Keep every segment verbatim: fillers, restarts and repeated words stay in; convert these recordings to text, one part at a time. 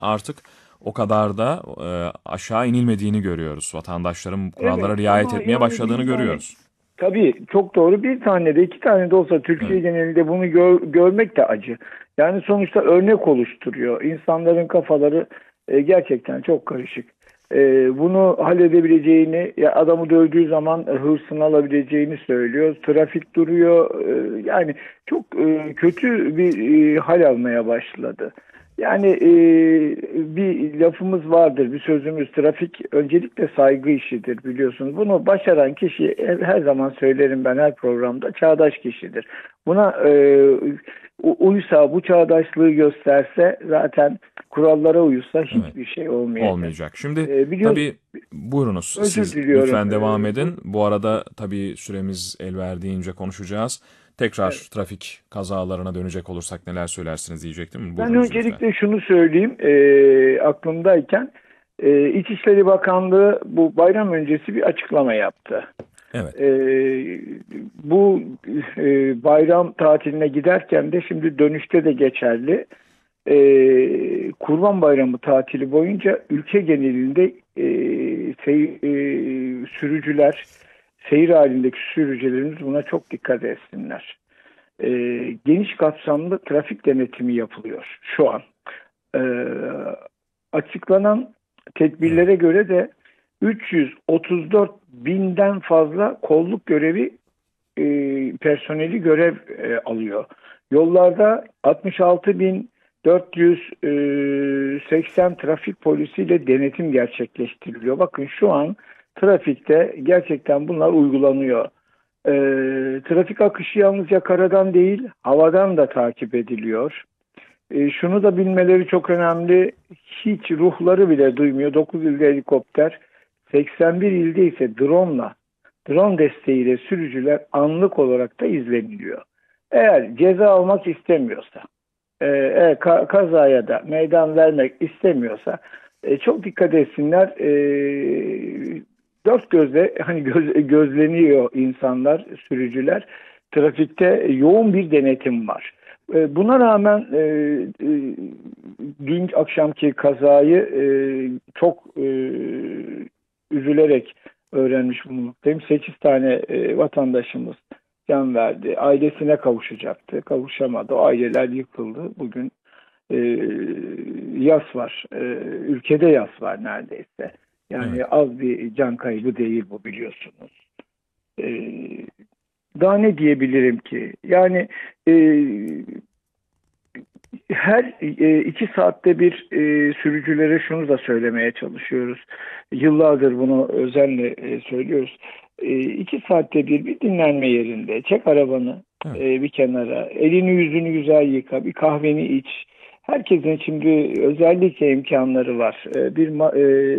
artık o kadar da e, aşağı inilmediğini görüyoruz. Vatandaşların kurallara Evet riayet ama etmeye yani başladığını bir tane, görüyoruz. tabii çok doğru, bir tane de iki tane de olsa Türkiye Evet, genelinde bunu gör- görmek de acı. Yani sonuçta örnek oluşturuyor. İnsanların kafaları e, gerçekten çok karışık. E, bunu halledebileceğini, ya adamı dövdüğü zaman e, hırsını alabileceğini söylüyor. Trafik duruyor. E, yani çok e, kötü bir e, hal almaya başladı. Yani e, bir lafımız vardır, bir sözümüz: trafik öncelikle saygı işidir, biliyorsunuz. Bunu başaran kişi, her her zaman söylerim ben her programda, çağdaş kişidir. Buna e, uysa, bu çağdaşlığı gösterse, zaten kurallara uysa evet. hiçbir şey olmayacak. Olmayacak. Şimdi E, biliyorsun, tabii buyurunuz özür siz diliyorum. lütfen devam E, bu, edin. Bu arada tabii süremiz el verdiğince konuşacağız. Tekrar evet. trafik kazalarına dönecek olursak neler söylersiniz diyecektim. Ben Buyurunuz lütfen. öncelikle şunu söyleyeyim, e, aklımdayken, e, İçişleri Bakanlığı bu bayram öncesi bir açıklama yaptı. Evet. E, bu e, bayram tatiline giderken de, şimdi dönüşte de geçerli. E, Kurban Bayramı tatili boyunca ülke genelinde e, sey- e, sürücüler, seyir halindeki sürücülerimiz buna çok dikkat etsinler. E, Geniş kapsamlı trafik denetimi yapılıyor şu an. E, Açıklanan Evet. tedbirlere göre de üç yüz otuz dört binden fazla kolluk görevi e, personeli görev e, alıyor. Yollarda altmış altı bin dört yüz seksen trafik polisiyle denetim gerçekleştiriliyor. Bakın, şu an trafikte gerçekten bunlar uygulanıyor. E, Trafik akışı yalnızca karadan değil, havadan da takip ediliyor. E, şunu da bilmeleri çok önemli: hiç ruhları bile duymuyor. dokuz ilde helikopter, seksen bir ilde ise drone'la, drone desteğiyle sürücüler anlık olarak da izleniliyor. Eğer ceza almak istemiyorsa, e, eğer ka- kazaya da meydan vermek istemiyorsa, e, çok dikkat etsinler. E, dört gözle hani göz, gözleniyor insanlar, sürücüler. Trafikte yoğun bir denetim var. E, Buna rağmen e, e, dün akşamki kazayı e, çok e, üzülerek öğrenmiş bulunmaktayım. sekiz tane e, vatandaşımız can verdi. Ailesine kavuşacaktı. Kavuşamadı. O aileler yıkıldı. Bugün e, yas var. E, ülkede yas var neredeyse. Evet. Yani az bir can kaybı değil bu, biliyorsunuz. E, Daha ne diyebilirim ki? Yani e, her e, iki saatte bir e, sürücülere şunu da söylemeye çalışıyoruz. Yıllardır bunu özenle e, söylüyoruz. E, iki saatte bir bir dinlenme yerinde çek arabanı Evet. e, bir kenara. Elini yüzünü güzel yıka. Bir kahveni iç. Herkesin şimdi özellikle imkanları var. E, bir ma-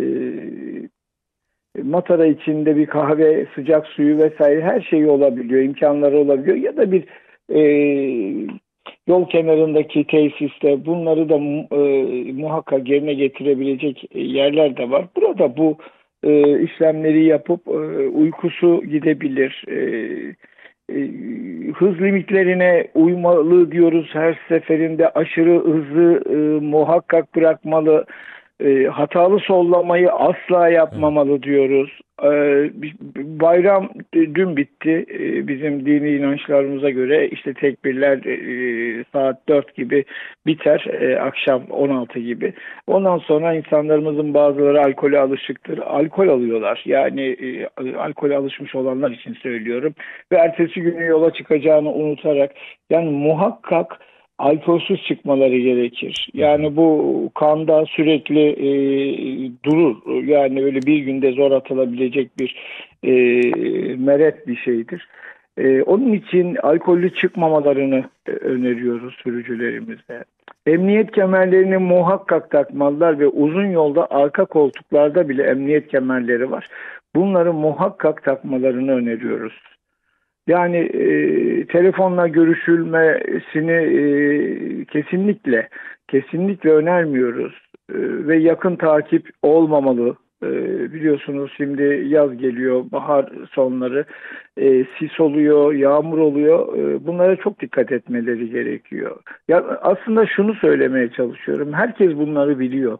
e, matara içinde bir kahve, sıcak suyu vesaire, her şeyi olabiliyor, imkanları olabiliyor. Ya da bir e, yol kenarındaki tesiste bunları da e, muhakkak yerine getirebilecek yerler de var. Burada bu e, işlemleri yapıp e, uykusu gidebilir. E, e, Hız limitlerine uymalı diyoruz her seferinde. Aşırı hızı e, muhakkak bırakmalı. E, hatalı sollamayı asla Evet. yapmamalı diyoruz. E, Bayram dün bitti. E, bizim dini inançlarımıza göre işte tekbirler e, saat dört gibi biter, e, akşam on altı gibi. Ondan sonra insanlarımızın bazıları alkole alışıktır. Alkol alıyorlar. Yani e, alkole alışmış olanlar için söylüyorum. Ve ertesi günü yola çıkacağını unutarak, yani muhakkak alkolsüz çıkmaları gerekir. Hı hı. Yani bu kanda sürekli e, durur. Yani öyle bir günde zor atılabilecek bir e, meret bir şeydir. E, onun için alkollü çıkmamalarını e, öneriyoruz sürücülerimize. Emniyet kemerlerini muhakkak takmalılar ve uzun yolda arka koltuklarda bile emniyet kemerleri var. Bunları muhakkak takmalarını öneriyoruz. Yani e, telefonla görüşülmesini e, kesinlikle kesinlikle önermiyoruz. E, ve yakın takip olmamalı. E, Biliyorsunuz, şimdi yaz geliyor, bahar sonları, e, sis oluyor, yağmur oluyor. E, bunlara çok dikkat etmeleri gerekiyor. Ya aslında şunu söylemeye çalışıyorum: herkes bunları biliyor.